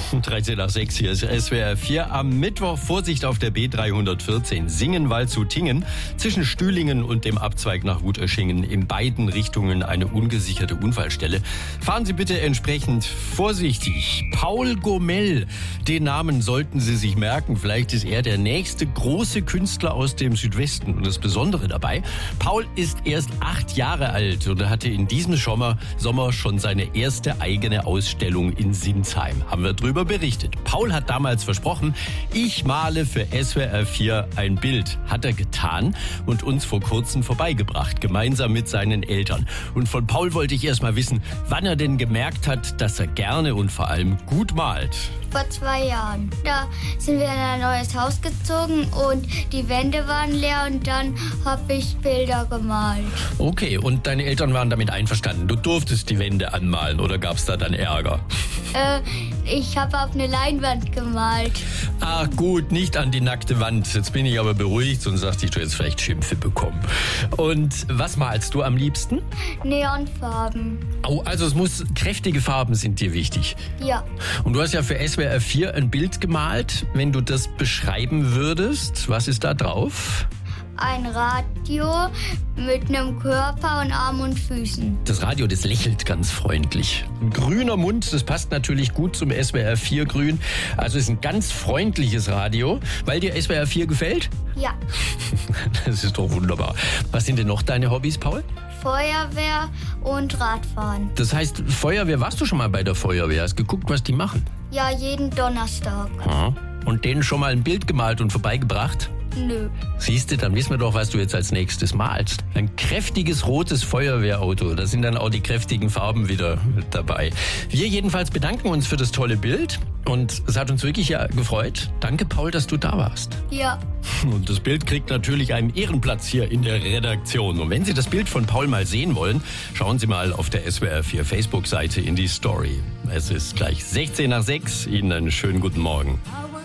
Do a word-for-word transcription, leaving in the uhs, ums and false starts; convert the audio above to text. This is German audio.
dreizehn nach sechs, hier ist S W R vier. Am Mittwoch Vorsicht auf der B dreihundertvierzehn, Singenwald zu Tingen. Zwischen Stühlingen und dem Abzweig nach Wuterschingen in beiden Richtungen eine ungesicherte Unfallstelle. Fahren Sie bitte entsprechend vorsichtig. Paul Gomel, den Namen sollten Sie sich merken. Vielleicht ist er der nächste große Künstler aus dem Südwesten. Und das Besondere dabei, Paul ist erst acht Jahre alt und er hatte in diesem Sommer, Sommer schon seine erste eigene Ausstellung in Sinsheim. Haben wir drüber berichtet. Paul hat damals versprochen, ich male für S W R vier ein Bild. Hat er getan und uns vor kurzem vorbeigebracht, gemeinsam mit seinen Eltern. Und von Paul wollte ich erst mal wissen, wann er denn gemerkt hat, dass er gerne und vor allem gut malt. Vor zwei Jahren. Da sind wir in ein neues Haus gezogen und die Wände waren leer und dann habe ich Bilder gemalt. Okay, und deine Eltern waren damit einverstanden? Du durftest die Wände anmalen oder gab es da dann Ärger? Äh, ich habe auf eine Leinwand gemalt. Ach gut, nicht an die nackte Wand. Jetzt bin ich aber beruhigt, sonst dachte ich, du jetzt vielleicht Schimpfe bekommen. Und was malst du am liebsten? Neonfarben. Oh, also es muss, kräftige Farben sind dir wichtig. Ja. Und du hast ja für S W R vier ein Bild gemalt. Wenn du das beschreiben würdest, was ist da drauf? Ein Radio mit einem Körper und Armen und Füßen. Das Radio, das lächelt ganz freundlich. Ein grüner Mund, das passt natürlich gut zum S W R vier Grün. Also es ist ein ganz freundliches Radio. Weil dir S W R vier gefällt? Ja. Das ist doch wunderbar. Was sind denn noch deine Hobbys, Paul? Feuerwehr und Radfahren. Das heißt, Feuerwehr, warst du schon mal bei der Feuerwehr? Hast geguckt, was die machen? Ja, jeden Donnerstag. Ja. Und denen schon mal ein Bild gemalt und vorbeigebracht? Nö. Siehst du, dann wissen wir doch, was du jetzt als nächstes malst. Ein kräftiges rotes Feuerwehrauto. Da sind dann auch die kräftigen Farben wieder mit dabei. Wir jedenfalls bedanken uns für das tolle Bild. Und es hat uns wirklich ja gefreut. Danke, Paul, dass du da warst. Ja. Und das Bild kriegt natürlich einen Ehrenplatz hier in der Redaktion. Und wenn Sie das Bild von Paul mal sehen wollen, schauen Sie mal auf der S W R vier Facebook-Seite in die Story. Es ist gleich sechzehn nach sechs. Ihnen einen schönen guten Morgen.